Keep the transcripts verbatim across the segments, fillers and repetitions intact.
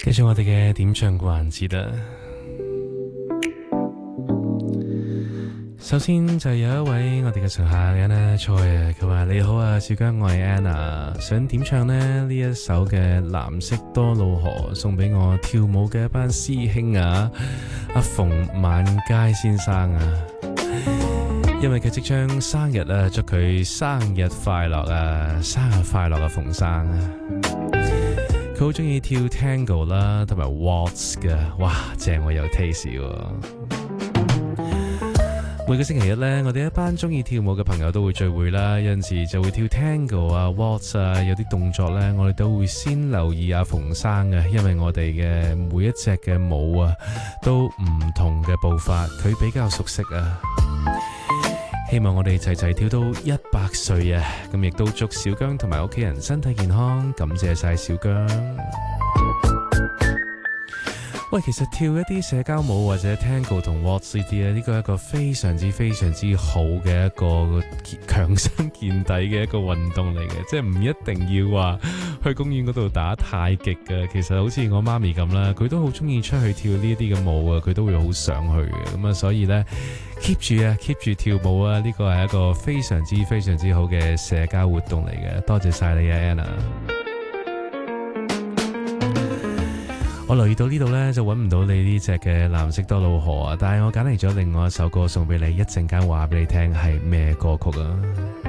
繼續我哋嘅點唱環節啦。首先就有一位我哋嘅常客 Anna Choi 啊，佢話你好啊，小姜，我係 Anna， 想點唱呢呢一首嘅藍色多瑙河，送俾我跳舞嘅一班師兄啊，阿馮萬佳先生啊，因為佢即將生日啊，祝佢生日快樂啊，生日快樂啊，馮生啊！佢好中意跳 Tango 啦，同埋 Waltz 嘅，哇，正我有 taste 喎！每個星期日呢，我哋一班中意跳舞嘅朋友都會聚會啦，有陣時就會跳 Tango 啊、Waltz 啊，有啲動作呢，我哋都會先留意阿馮生嘅，因為我哋嘅每一隻嘅舞啊，都唔同嘅步伐，佢比較熟悉啊。希望我哋齊齊跳到一百歲啊！咁亦都祝小姜同埋屋企人身體健康，感謝晒小姜。喂，其實跳一啲社交舞或者 Tango 同 Waltz 呢啲咧，呢個係一個非常之非常之好嘅一個強身健體嘅一個運動嚟嘅，即係唔一定要話去公園嗰度打太極嘅。其實好似我媽咪咁啦，佢都好中意出去跳呢啲嘅舞啊，佢都會好想去嘅。咁啊，所以呢 keep 住啊 keep 住跳舞啊，呢個係一個非常之非常之好嘅社交活動嚟嘅。多謝晒你啊 Anna。我留意到呢度呢，就揾唔到你呢隻嘅藍色多瑙河啊，但係我揀嚟咗另外一首歌送俾你，一陣間話俾你聽係咩歌曲啊。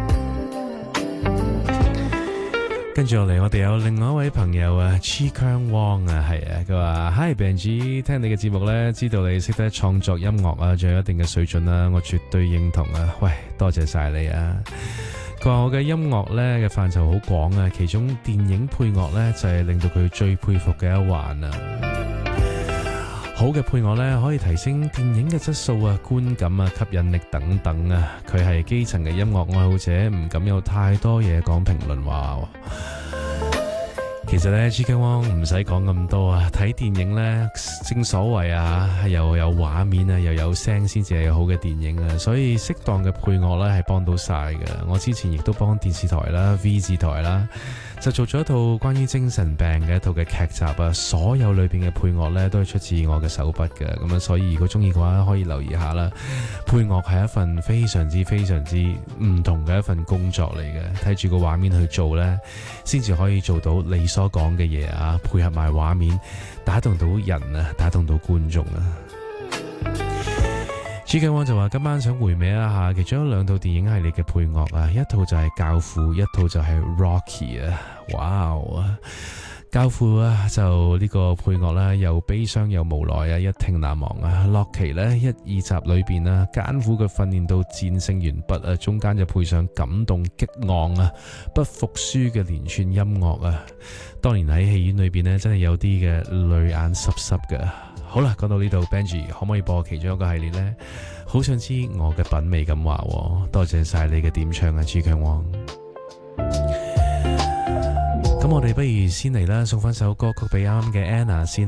跟住落嚟，我哋有另外一位朋友啊 Chi Kang Wong 啊，係啊，佢話 Hi Benji， 聽你嘅節目呢，知道你識得創作音樂啊，仲有一定嘅水準啦，我絕對認同啊。喂，多謝晒你啊！佢話我嘅音樂咧嘅範疇好廣啊，其中電影配樂咧就係令到佢最佩服嘅一環啊。好嘅配樂咧可以提升電影嘅質素啊、觀感啊、吸引力等等啊。佢係基層嘅音樂愛好者，唔敢有太多嘢講評論話。其實咧 Chi Kang Wong 唔使講咁多啊，睇電影咧正所謂啊，又有畫面啊，又有聲先至係好嘅電影啊，所以適當嘅配樂咧係幫到晒嘅。我之前亦都幫電視台啦、V 字台啦，就做咗一套關於精神病嘅一套嘅劇集啊，所有裏邊嘅配樂咧都係出自我嘅手筆嘅，咁啊，所以如果中意嘅話可以留意下啦。配樂係一份非常之非常之唔同嘅一份工作嚟嘅，睇住個畫面去做咧，先至可以做到你所講嘅嘢啊，配合埋畫面，打動到人啊，打動到觀眾啊。Chi Kang Wong就話今晚想回味一下其中有兩套電影系列嘅配樂啊，一套就係教父，一套就係 Rocky 啊，哇哦！教父啊，就呢個配樂啦，又悲傷又無奈啊，一聽難忘啊。洛奇呢，一二集裏邊啊，艱苦嘅訓練到戰勝完畢啊，中間就配上感動激昂啊，不服輸嘅連串音樂啊。當年喺戲院裏邊呢，真係有啲嘅淚眼濕濕嘅。好啦，講到呢度 Benji 可唔可以播其中一個系列呢？好想知我嘅品味咁話，多謝晒你嘅點唱啊 Chi Kang Wong。咁我哋不如先嚟啦，送翻首歌曲俾啱嘅 Anna 先。